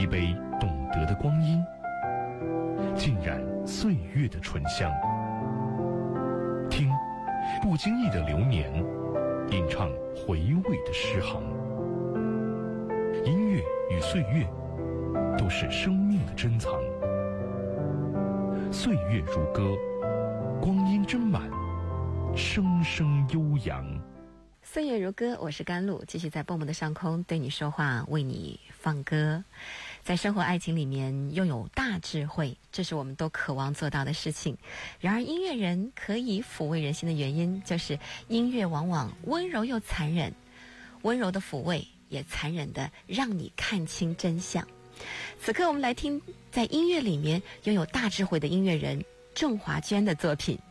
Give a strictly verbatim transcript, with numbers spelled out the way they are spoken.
杯懂得的光阴，浸染岁月的醇香。听，不经意的流年，吟唱回味的诗行。音乐与岁月，都是生命的珍藏。岁月如歌，光阴真满，声声悠扬。 岁月如歌，我是甘露，继续在蹦蹦的上空对你说话，为你放歌。在生活爱情里面拥有大智慧，这是我们都渴望做到的事情。然而音乐人可以抚慰人心的原因，就是音乐往往温柔又残忍，温柔的抚慰，也残忍的让你看清真相。此刻我们来听在音乐里面拥有大智慧的音乐人郑华娟的作品。